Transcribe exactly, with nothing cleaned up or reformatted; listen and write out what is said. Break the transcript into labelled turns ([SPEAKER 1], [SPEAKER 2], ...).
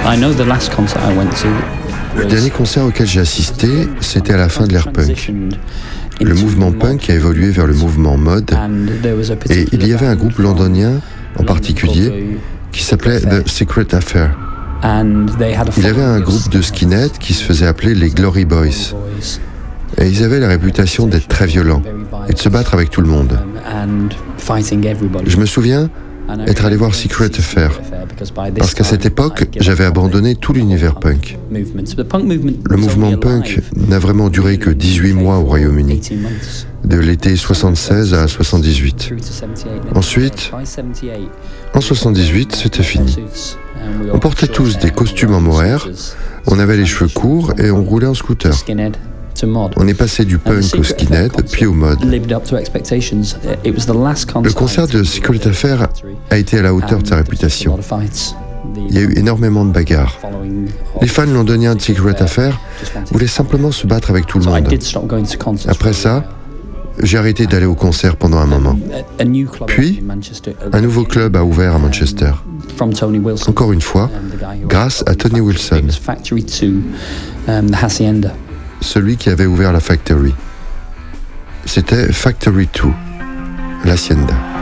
[SPEAKER 1] Le dernier concert auquel j'ai assisté, c'était à la fin de l'ère punk. Le mouvement punk a évolué vers le mouvement mod, et il y avait un groupe londonien en particulier qui s'appelait The Secret Affair. Il y avait un groupe de skinheads qui se faisait appeler les Glory Boys. Et ils avaient la réputation d'être très violents et de se battre avec tout le monde. Je me souviens être allé voir Secret Affair, parce qu'à cette époque, j'avais abandonné tout l'univers punk. Le mouvement punk n'a vraiment duré que dix-huit mois au Royaume-Uni, de l'été soixante-seize à soixante-dix-huit. Ensuite, en soixante-dix-huit, c'était fini. On portait tous des costumes en mohair, on avait les cheveux courts et on roulait en scooter. On est passé du punk au skinhead, puis au mod. Le concert de Secret Affair a été à la hauteur de sa réputation. Il y a eu énormément de bagarres. Les fans londoniens de Secret Affair voulaient simplement se battre avec tout le monde. Après ça, j'ai arrêté d'aller au concert pendant un moment. Puis, un nouveau club a ouvert à Manchester. Encore une fois, grâce à Tony Wilson, celui qui avait ouvert la Factory. C'était Factory deux, l'Hacienda.